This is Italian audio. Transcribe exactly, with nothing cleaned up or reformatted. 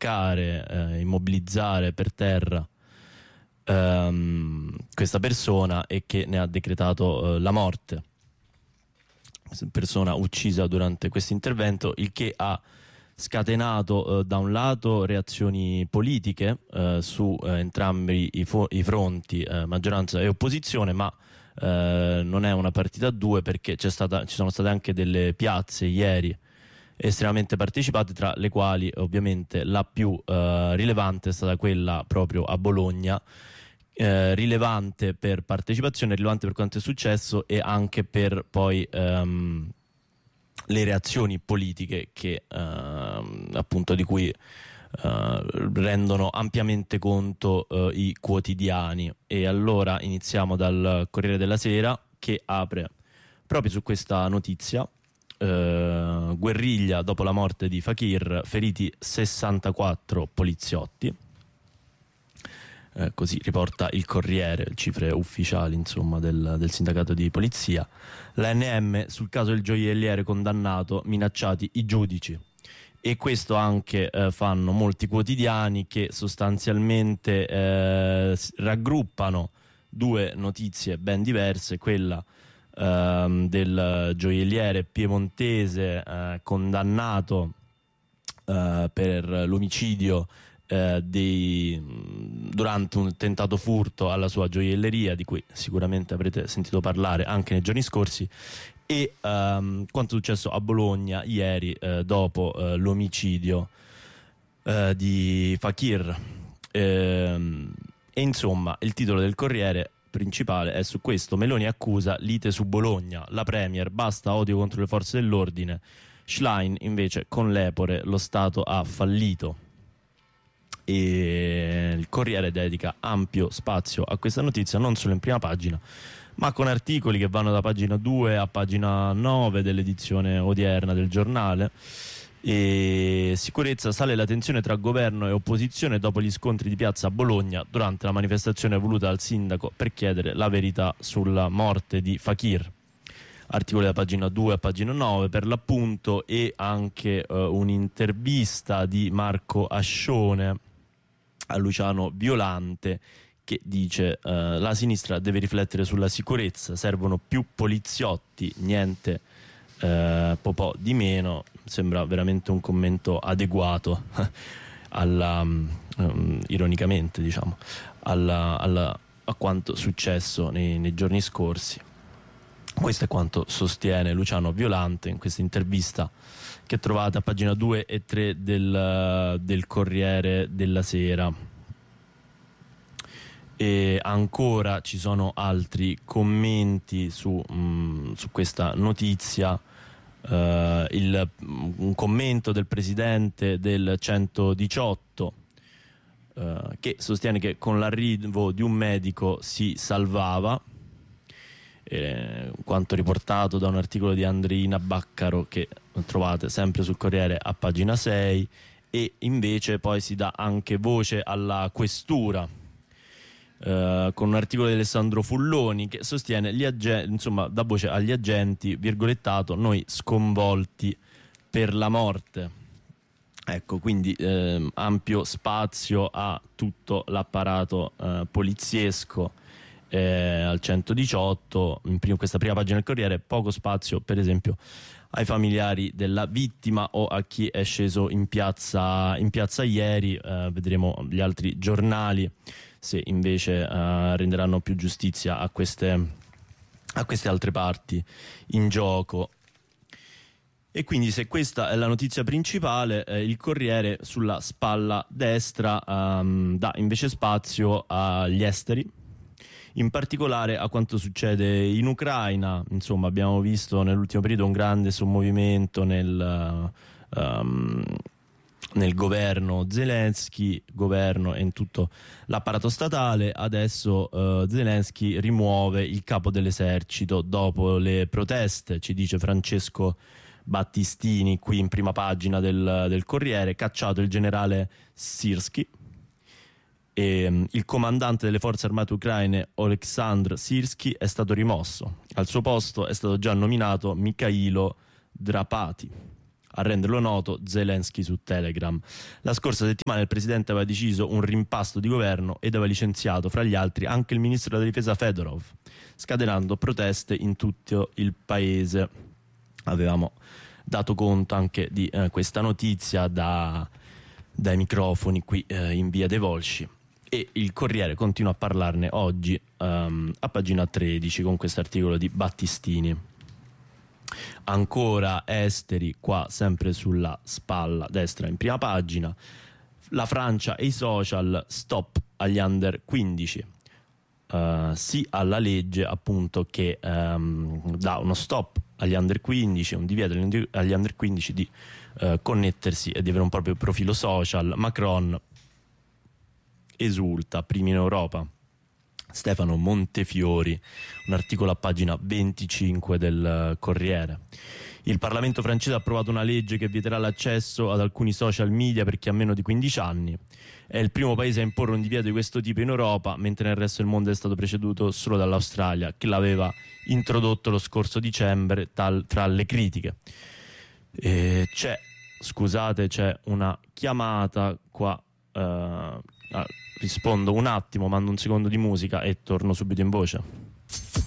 bloccare, eh, immobilizzare per terra ehm, questa persona e che ne ha decretato eh, la morte. Persona uccisa durante questo intervento, il che ha scatenato eh, da un lato reazioni politiche eh, su eh, entrambi i, i fronti, eh, maggioranza e opposizione, ma eh, non è una partita a due, perché c'è stata, ci sono state anche delle piazze ieri estremamente partecipate, tra le quali ovviamente la più eh, rilevante è stata quella proprio a Bologna. Eh, rilevante per partecipazione, rilevante per quanto è successo e anche per poi ehm, le reazioni politiche che ehm, appunto di cui eh, rendono ampiamente conto eh, i quotidiani. E allora iniziamo dal Corriere della Sera, che apre proprio su questa notizia. Eh, guerriglia dopo la morte di Fakir, feriti sessantaquattro poliziotti. Eh, così riporta il Corriere, cifre ufficiali insomma del, del sindacato di polizia. L'A N M sul caso del gioielliere condannato, minacciati i giudici. E questo anche eh, fanno molti quotidiani, che sostanzialmente eh, raggruppano due notizie ben diverse, quella ehm, del gioielliere piemontese eh, condannato eh, per l'omicidio Eh, dei, durante un tentato furto alla sua gioielleria, di cui sicuramente avrete sentito parlare anche nei giorni scorsi, e ehm, quanto è successo a Bologna ieri eh, dopo eh, l'omicidio eh, di Fakir. Ehm, e insomma il titolo del Corriere principale è su questo: Meloni accusa lite su Bologna, la Premier basta odio contro le forze dell'ordine, Schlein invece con l'Epore lo Stato ha fallito. E il Corriere dedica ampio spazio a questa notizia, non solo in prima pagina, ma con articoli che vanno da pagina due a pagina nove dell'edizione odierna del giornale. E sicurezza, sale la tensione tra governo e opposizione dopo gli scontri di piazza a Bologna durante la manifestazione voluta dal sindaco per chiedere la verità sulla morte di Fakir. Articoli da pagina due a pagina nove per l'appunto, e anche uh, un'intervista di Marco Ascione a Luciano Violante, che dice uh, la sinistra deve riflettere sulla sicurezza, servono più poliziotti, niente uh, po' di meno. Sembra veramente un commento adeguato alla, um, ironicamente diciamo alla, alla, a quanto successo nei, nei giorni scorsi. Questo è quanto sostiene Luciano Violante in questa intervista che trovate a pagina due e tre del, del Corriere della Sera. E ancora ci sono altri commenti su, mh, su questa notizia. Uh, il, un commento del presidente del centodiciotto uh, che sostiene che con l'arrivo di un medico si salvava. Eh, quanto riportato da un articolo di Andreina Baccaro che trovate sempre sul Corriere a pagina sei. E invece poi si dà anche voce alla questura eh, con un articolo di Alessandro Fulloni che sostiene gli agenti, insomma dà voce agli agenti, virgolettato, noi sconvolti per la morte. Ecco, quindi eh, ampio spazio a tutto l'apparato eh, poliziesco Eh, al centodiciotto. In prima, questa prima pagina del Corriere, poco spazio per esempio ai familiari della vittima o a chi è sceso in piazza, in piazza ieri. Eh, vedremo gli altri giornali se invece eh, renderanno più giustizia a queste, a queste altre parti in gioco. E quindi, se questa è la notizia principale, eh, il Corriere sulla spalla destra ehm, dà invece spazio agli esteri, in particolare a quanto succede in Ucraina. Insomma, abbiamo visto nell'ultimo periodo un grande sommovimento nel, um, nel governo Zelensky, governo e in tutto l'apparato statale. Adesso uh, Zelensky rimuove il capo dell'esercito dopo le proteste, ci dice Francesco Battistini qui in prima pagina del, del Corriere. Cacciato il generale Syrskyi. E, um, il comandante delle forze armate ucraine Oleksandr Syrskyi è stato rimosso. Al suo posto è stato già nominato Mikhailo Drapati. A renderlo noto Zelensky su Telegram. La scorsa settimana il presidente aveva deciso un rimpasto di governo ed aveva licenziato fra gli altri anche il ministro della difesa Fedorov, scatenando proteste in tutto il paese. Avevamo dato conto anche di eh, questa notizia da, dai microfoni qui eh, in via dei Volsci, e il Corriere continua a parlarne oggi um, a pagina tredici con questo articolo di Battistini. Ancora esteri, qua sempre sulla spalla destra in prima pagina, la Francia e i social, stop agli under quindici. Uh, sì alla legge appunto che um, dà uno stop agli under quindici, un divieto agli under quindici di uh, connettersi e di avere un proprio profilo social. Macron esulta, primi in Europa. Stefano Montefiori, un articolo a pagina venticinque del Corriere. Il Parlamento francese ha approvato una legge che vieterà l'accesso ad alcuni social media per chi ha meno di quindici anni. È il primo paese a imporre un divieto di questo tipo in Europa, mentre nel resto del mondo è stato preceduto solo dall'Australia, che l'aveva introdotto lo scorso dicembre tal, tra le critiche. E c'è, scusate, c'è una chiamata qua. Uh, ah, rispondo un attimo, mando un secondo di musica e torno subito in voce.